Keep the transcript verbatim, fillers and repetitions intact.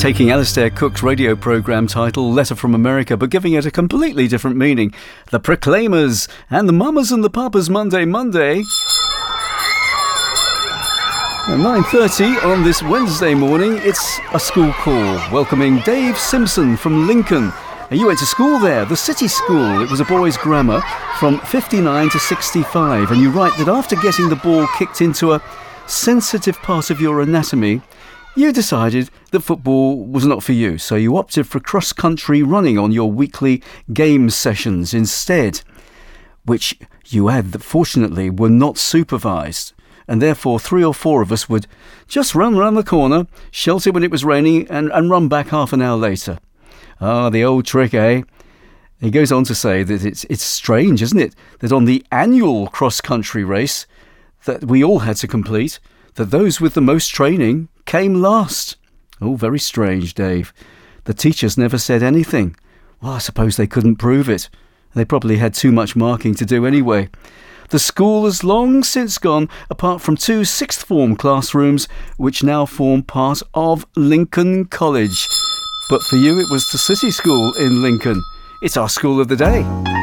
taking Alistair Cook's radio programme title, Letter from America, but giving it a completely different meaning. The Proclaimers and the Mamas and the Papas Monday Monday. At nine thirty on this Wednesday morning, it's a school call, welcoming Dave Simpson from Lincoln. And you went to school there, the City School. It was a boys' grammar from fifty-nine to sixty-five. And you write that after getting the ball kicked into a sensitive part of your anatomy, you decided that football was not for you, so you opted for cross-country running on your weekly game sessions instead, which you add that fortunately were not supervised, and therefore three or four of us would just run round the corner, shelter when it was raining, and, and run back half an hour later. Ah, the old trick, eh? He goes on to say that it's it's strange, isn't it, that on the annual cross-country race that we all had to complete, that those with the most training came last. Oh, very strange, Dave. The teachers never said anything. Well, I suppose they couldn't prove it. They probably had too much marking to do anyway. The school has long since gone, apart from two sixth form classrooms, which now form part of Lincoln College. But for you, it was the City School in Lincoln. It's our school of the day.